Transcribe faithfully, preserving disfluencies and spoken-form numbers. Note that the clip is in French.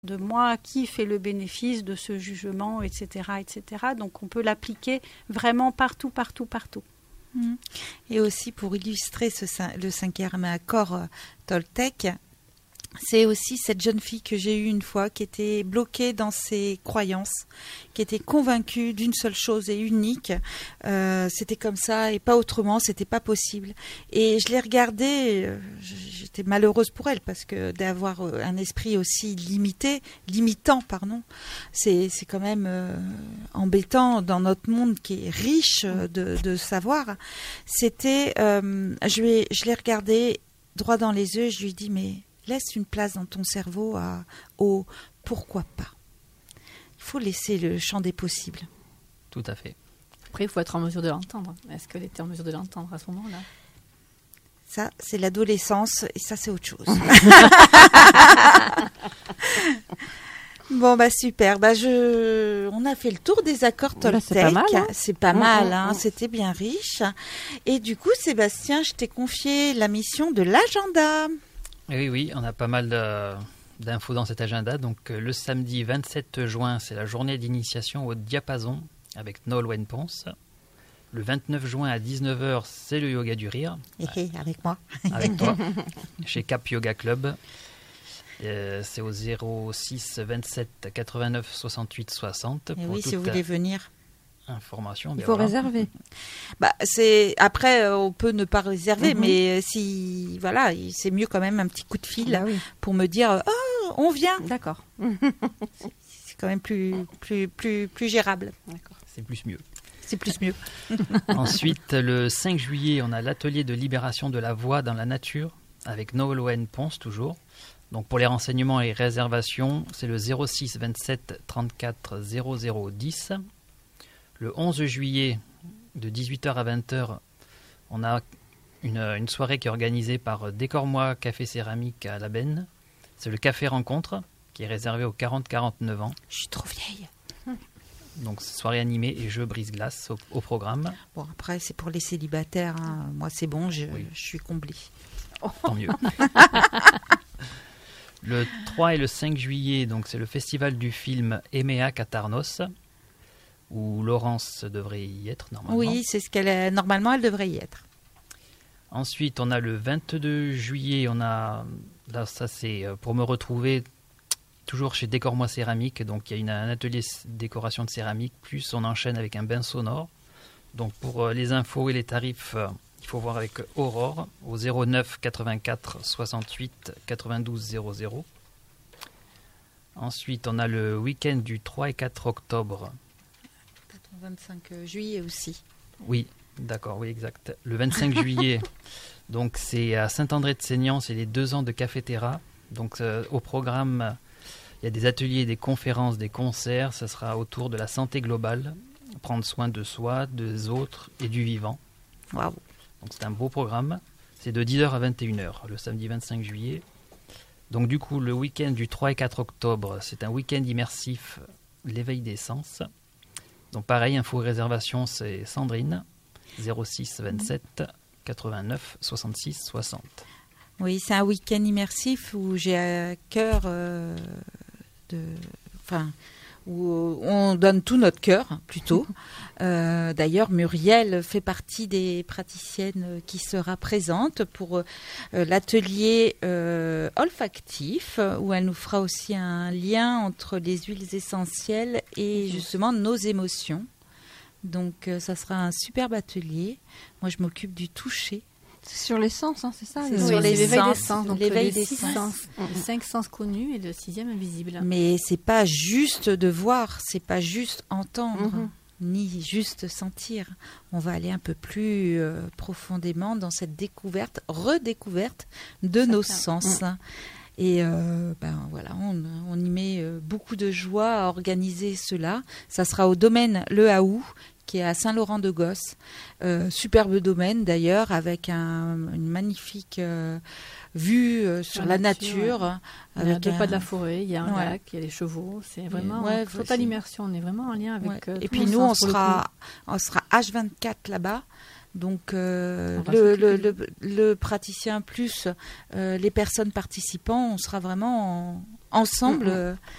de moi, qui fait le bénéfice de ce jugement, et cetera, et cetera. Donc on peut l'appliquer vraiment partout, partout, partout. Mmh. Et aussi pour illustrer ce, le cinquième accord euh, Toltec, c'est aussi cette jeune fille que j'ai eue une fois qui était bloquée dans ses croyances, qui était convaincue d'une seule chose et unique. Euh, c'était comme ça et pas autrement, c'était pas possible. Et je l'ai regardée, euh, j'étais malheureuse pour elle parce que d'avoir un esprit aussi limité, limitant, pardon, c'est, c'est quand même euh, embêtant dans notre monde qui est riche de, de savoir. C'était, euh, je, lui ai, je l'ai regardée droit dans les yeux, je lui ai dit mais laisse une place dans ton cerveau à, au pourquoi pas. Il faut laisser le champ des possibles. Tout à fait. Après, il faut être en mesure de l'entendre. Est-ce qu'elle était en mesure de l'entendre à ce moment-là ? Ça, c'est l'adolescence et ça, c'est autre chose. Bon, bah super. Bah, je... On a fait le tour des accords Toltec. C'est pas mal. Hein, c'est pas mmh, mal, hein. Mmh. C'était bien riche. Et du coup, Sébastien, je t'ai confié la mission de l'agenda. Oui, oui, on a pas mal de, d'infos dans cet agenda. Donc, euh, le samedi vingt-sept juin, c'est la journée d'initiation au diapason avec Nolwenn Ponce. Le vingt-neuf juin à dix-neuf heures, c'est le yoga du rire. Et ouais. Avec moi. Avec toi, chez Cap Yoga Club. Euh, c'est au zéro six vingt-sept quatre-vingt-neuf soixante-huit soixante. Et pour oui, si vous voulez venir. Information. Il faut voilà. réserver. Bah, c'est après euh, on peut ne pas réserver, mm-hmm. mais si voilà, c'est mieux quand même un petit coup de fil bah oui. pour me dire oh on vient. D'accord. c'est, c'est quand même plus plus plus plus gérable. D'accord. C'est plus mieux. C'est plus mieux. Ensuite, le cinq juillet, on a l'atelier de libération de la voix dans la nature avec Nolwenn Ponce toujours. Donc pour les renseignements et réservations, c'est le zéro six vingt-sept trente-quatre zéro zéro dix. Le onze juillet, de dix-huit heures à vingt heures, on a une, une soirée qui est organisée par Décore-moi Café Céramique à La Benne. C'est le Café Rencontre, qui est réservé aux quarante à quarante-neuf ans. Je suis trop vieille. Donc, soirée animée et jeux brise-glace au, au programme. Bon, après, c'est pour les célibataires. Hein. Moi, c'est bon, je, oui. je suis comblée. Oh. Tant mieux. Le trois et le cinq juillet, donc, c'est le festival du film Eméa Catarnos, où Laurence devrait y être normalement. Oui, c'est ce qu'elle est. Normalement, elle devrait y être. Ensuite, on a le vingt-deux juillet, on a, là, ça c'est pour me retrouver, toujours chez Décore-moi Céramique, donc il y a une, un atelier décoration de céramique, plus on enchaîne avec un bain sonore. Donc pour les infos et les tarifs, il faut voir avec Aurore, au zéro neuf quatre-vingt-quatre soixante-huit quatre-vingt-douze zéro zéro. Ensuite, on a le week-end du trois et quatre octobre. vingt-cinq juillet aussi. Oui, d'accord, oui, exact. Le vingt-cinq juillet, donc c'est à Saint-André-de-Seignan, c'est les deux ans de Café-Terra. Donc euh, au programme, il y a des ateliers, des conférences, des concerts. Ça sera autour de la santé globale, prendre soin de soi, des autres et du vivant. Waouh. Donc c'est un beau programme. C'est de dix heures à vingt et une heures, le samedi vingt-cinq juillet. Donc du coup, le week-end du trois et quatre octobre, c'est un week-end immersif, l'éveil des sens. Donc pareil, info et réservation, c'est Sandrine, zéro six vingt-sept quatre-vingt-neuf soixante-six soixante. Oui, c'est un week-end immersif où j'ai à cœur euh, de... Enfin, où on donne tout notre cœur, plutôt. Euh, d'ailleurs, Muriel fait partie des praticiennes qui sera présente pour euh, l'atelier euh, olfactif, où elle nous fera aussi un lien entre les huiles essentielles et justement nos émotions. Donc, euh, ça sera un superbe atelier. Moi, je m'occupe du toucher. C'est sur les sens, hein, c'est ça c'est le... sur oui, les l'éveil sens, des sens. Donc l'éveil les des six sens. sens. Les cinq sens connus et le sixième invisible. Mais c'est pas juste de voir, c'est pas juste entendre, mm-hmm. ni juste sentir. On va aller un peu plus euh, profondément dans cette découverte, redécouverte de ça nos sens. Mm. Et euh, ben voilà, on, on y met euh, beaucoup de joie à organiser cela. Ça sera au domaine Le Haou, qui est à Saint-Laurent-de-Gosse. Euh, superbe domaine d'ailleurs, avec un, une magnifique euh, vue euh, sur la, la nature. nature ouais. Avec il y a un... pas de la forêt, il y a un ouais. lac, il y a les chevaux. C'est vraiment ouais, totale c'est... immersion. On est vraiment en lien avec. Ouais. Euh, Et puis nous, on sera, on sera H vingt-quatre là-bas. Donc euh, On va le, s'occuper. le, le, le praticien plus euh, les personnes participants, on sera vraiment en- ensemble Mhm. euh,